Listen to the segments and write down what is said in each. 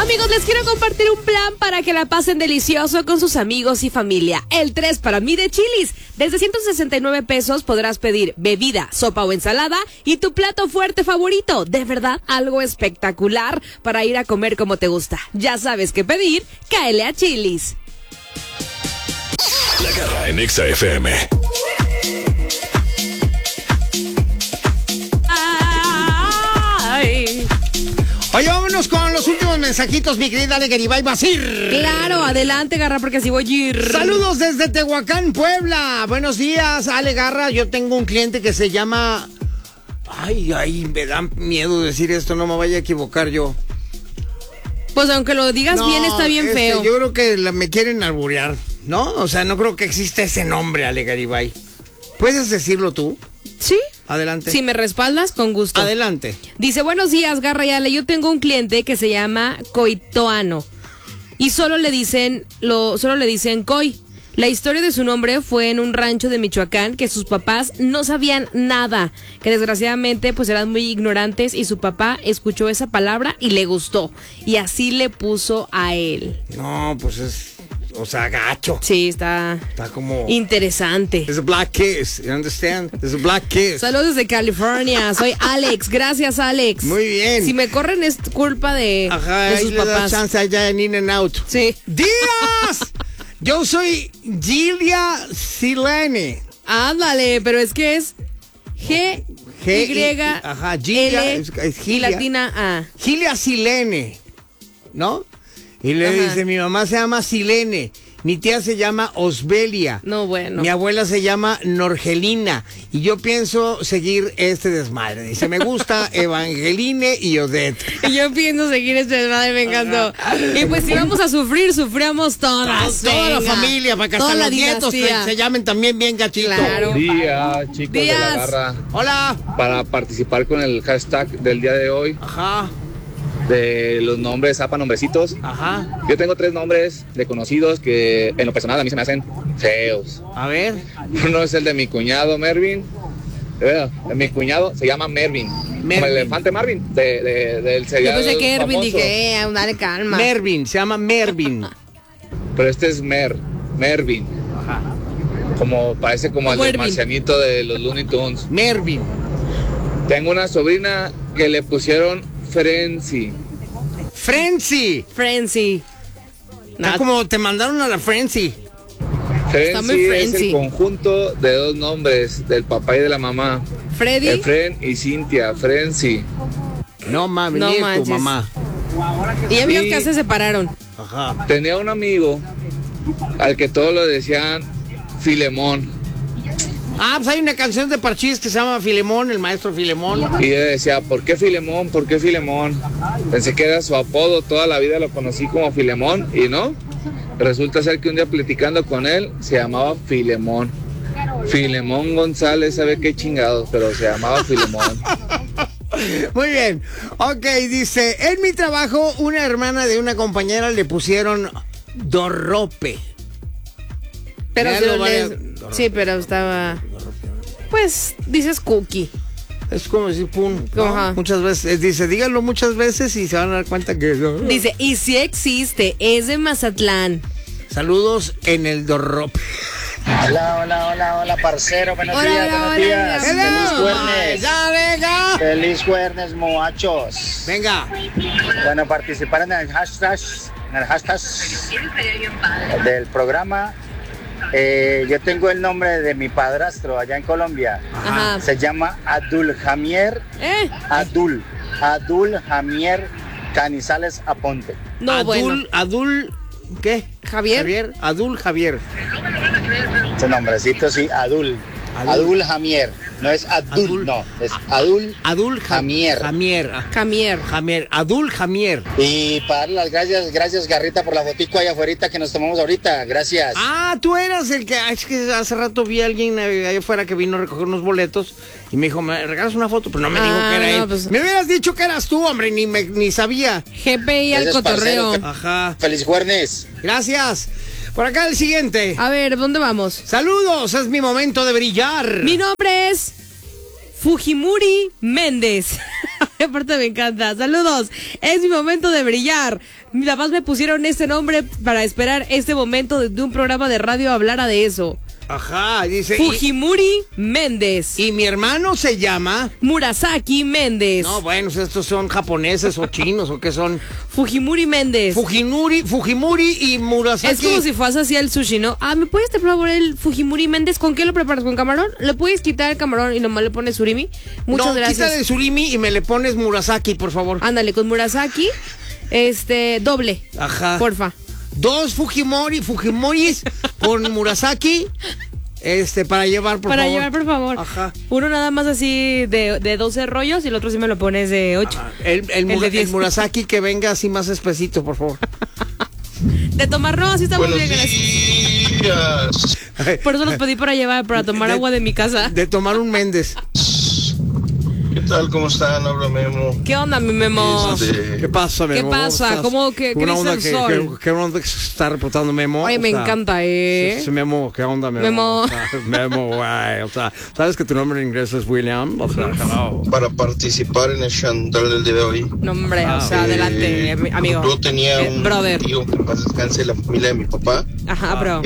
Amigos, les quiero compartir un plan para que la pasen delicioso con sus amigos y familia. El 3 para mí de Chili's. Desde 169 pesos podrás pedir bebida, sopa o ensalada y tu plato fuerte favorito. De verdad, algo espectacular para ir a comer como te gusta. Ya sabes qué pedir, cáele a Chili's. La Garra en Exa FM. Oye, vámonos con los últimos mensajitos, mi querida Ale Garibay Basir. Claro, adelante, Garra, porque así voy a ir. Saludos desde Tehuacán, Puebla. Buenos días, Ale Garra. Yo tengo un cliente que se llama... Ay, me da miedo decir esto, no me vaya a equivocar yo. Pues aunque lo digas bien, está bien feo. Yo creo que me quieren alburear, ¿no? O sea, no creo que exista ese nombre, Ale Garibay. ¿Puedes decirlo tú? Sí. Adelante. Si me respaldas, con gusto. Adelante. Dice, buenos días, Garra y Ale. Yo tengo un cliente que se llama Coitoano. Y solo le dicen Coi. La historia de su nombre fue en un rancho de Michoacán que sus papás no sabían nada. Que desgraciadamente pues eran muy ignorantes y su papá escuchó esa palabra y le gustó. Y así le puso a él. No, pues es... O sea, gacho. Sí, está como... interesante. Es a black kiss, you understand? Es a black kiss. Saludos desde California, soy Alex. Gracias, Alex. Muy bien. Si me corren es culpa de sus ahí papás. le da chance allá en In and Out. Sí. ¡Días! Yo soy Gilia Silene. Ándale, pero es que es G Y ajá, Gilia, L es Gilia, y latina A. Gilia Silene, ¿no? Y le dice, mi mamá se llama Silene, mi tía se llama Osbelia. No, bueno. Mi abuela se llama Norgelina. Y yo pienso seguir este desmadre. Dice, me gusta Evangeline y Odette. Y yo pienso seguir este desmadre, me encantó. Y pues si vamos a sufrir, suframos todas. Toda la familia, para que hasta los nietos se llamen también bien gachitos. Claro. Buen día, chicos de la Garra. Hola. Para participar con el hashtag del día de hoy. Ajá. De los nombres, nombrecitos. Ajá. Yo tengo 3 nombres de conocidos que en lo personal a mí se me hacen feos. A ver. Uno es el de mi cuñado Mervin. De mi cuñado se llama Mervin. Como el elefante Marvin del serial. Yo pensé que Ervin, famoso. dije, dale calma. Mervin, se llama Mervin. Pero este es Mervin. Ajá. Parece como el del marcianito de los Looney Tunes. Mervin. Tengo una sobrina que le pusieron Frenzy. Frenzy. Está como te mandaron a la Frenzy. Frenzy es el conjunto de 2 nombres del papá y de la mamá. Freddy. Efren y Cintia, Frenzy. No mames, ni es tu mamá. Y amigos que se separaron. Ajá. Tenía un amigo al que todos lo decían Filemón. Pues hay una canción de Parchís que se llama Filemón, el maestro Filemón. Y yo decía, ¿por qué Filemón? ¿Por qué Filemón? Pensé que era su apodo, toda la vida lo conocí como Filemón y no. Resulta ser que un día platicando con él se llamaba Filemón. Filemón González, sabe qué chingados, pero se llamaba Filemón. Muy bien. Ok, dice, en mi trabajo una hermana de una compañera le pusieron Dorrope. Pero sí, pero estaba... Pues, dices cookie. Es como decir pum, ¿no? Muchas veces, dice, díganlo muchas veces y se van a dar cuenta que... Dice, y sí existe, es de Mazatlán. Saludos en el Dorrope. Hola, parcero, buenos días. Feliz jueves. Venga. Feliz jueves, muchachos. Venga. Bueno, participar en el hashtag del programa. Yo tengo el nombre de mi padrastro allá en Colombia. Ajá. Se llama Abdul Jamier. Abdul Jamier Canizales Aponte. No, Adul, ¿qué? Javier. Adul Javier. Ese nombrecito sí, Adul Jamier. No es Abdul, no, es Adul Jamier. Adul Jamier. Y para darle las gracias Garrita por la fotico allá afuera que nos tomamos ahorita, gracias. Tú eras el que, es que hace rato vi a alguien allá afuera que vino a recoger unos boletos y me dijo, ¿me regalas una foto? Pero no me dijo que era él. Pues... Me hubieras dicho que eras tú, hombre, ni sabía. GPI al cotorreo. Ajá. Feliz jueves. Gracias. Por acá el siguiente. A ver, ¿dónde vamos? Saludos, es mi momento de brillar. Mi nombre es Fujimori Méndez. Aparte me encanta. Saludos. Es mi momento de brillar. Mis papás me pusieron este nombre para esperar este momento de un programa de radio hablara de eso. Ajá, dice. Fujimori Méndez. Y mi hermano se llama Murasaki Méndez. No, bueno, estos son japoneses o chinos o qué son. Fujimori Méndez. Fujimori y Murasaki. Es como si fuese así el sushi, ¿no? ¿Me puedes por favor el Fujimori Méndez? ¿Con qué lo preparas? ¿Con camarón? ¿Le puedes quitar el camarón y nomás le pones surimi? Muchas gracias. Quítale el surimi y me le pones Murasaki, por favor. Ándale, con Murasaki, doble. Ajá. Porfa. 2 Fujimoris con Murasaki. Para llevar, por favor. Para llevar, por favor. Ajá. Uno nada más así de 12 rollos y el otro sí me lo pones de 8. El Murasaki que venga así más espesito, por favor. De tomar, no, así estamos Buenos bien, días. Por eso los pedí para tomar agua de mi casa. De tomar un Méndez. ¿Qué tal? ¿Cómo están? Habla Memo. ¿Qué onda, mi Memo? ¿Qué pasa, Memo? ¿Qué pasa? ¿Cómo que ¿Qué onda el sol? ¿Qué onda que se está reportando Memo? Oye, me encanta, Sí, Memo, ¿qué onda, Memo? Memo. O sea, Memo, güey. O sea, ¿sabes que tu nombre en inglés es William? O sea, hello. Para participar en el Chantal del día de hoy. No, hombre, o sea, adelante, amigo. Yo tenía un brother. tío que en paz descanse, la familia de mi papá. Ajá, bro.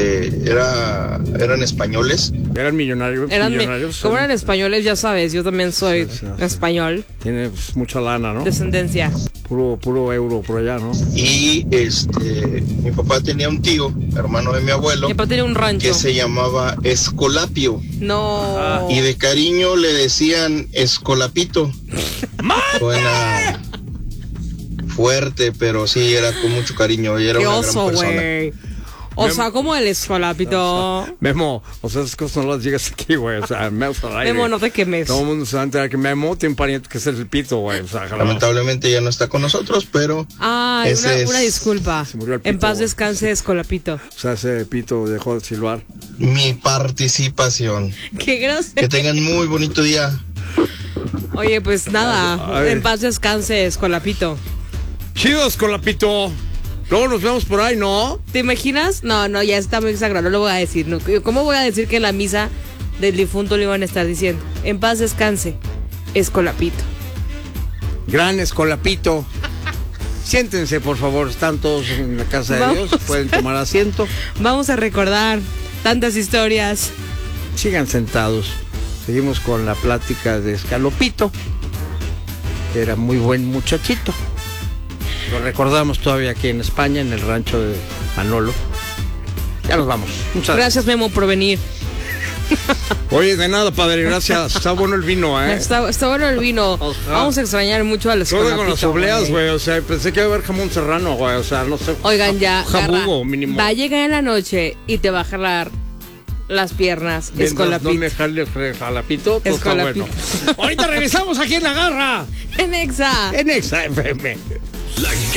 Eran españoles. Eran millonarios. Como eran españoles, ya sabes, yo también soy español. Tiene mucha lana, ¿no? Descendencia. Puro euro por allá, ¿no? Y mi papá tenía un tío, hermano de mi abuelo. Mi papá tenía un rancho. Que se llamaba Escolapio. No. Y de cariño le decían Escolapito. Suena fuerte, pero sí, era con mucho cariño. Y era Qué una oso, gran persona. güey. O sea, como el escolapito. Memo, o sea, esas cosas no las digas aquí, güey. O sea, Memo al aire. Memo, no te quemes. Todo el mundo se va a enterar que Memo tiene un pariente que es el pito, güey. O sea, lamentablemente ya no está con nosotros, pero... una disculpa. Se murió el pito, en paz güey. descanse, escolapito. O sea, ese pito dejó de silbar. Mi participación. Qué grosero. Que tengan muy bonito día. Oye, pues nada. En paz descanse, escolapito. Chidos con la pito. Luego nos vemos por ahí, ¿no? ¿Te imaginas? No, ya está muy exagerado, no lo voy a decir. No. ¿Cómo voy a decir que en la misa del difunto le iban a estar diciendo? En paz descanse, escolapito. Gran escolapito. Siéntense, por favor. Están todos en la casa de Dios. Pueden tomar asiento. Vamos a recordar tantas historias. Sigan sentados. Seguimos con la plática de Escalopito, que era muy buen muchachito. Lo recordamos todavía aquí en España, en el rancho de Manolo. Ya nos vamos. Muchas Gracias, Memo, por venir. Oye, de nada, padre, gracias. Está bueno el vino, ¿eh? Está bueno el vino. Ajá. Vamos a extrañar mucho a los Todo con las obleas, güey. O sea, pensé que iba a haber jamón serrano, güey. O sea, no sé. Oigan, ya. Jabugo, mínimo. Va a llegar en la noche y te va a jalar las piernas. Escolapito. No me jale jalapito. Pues está bueno. Ahorita regresamos aquí en La Garra. En Exa. En Exa FM. La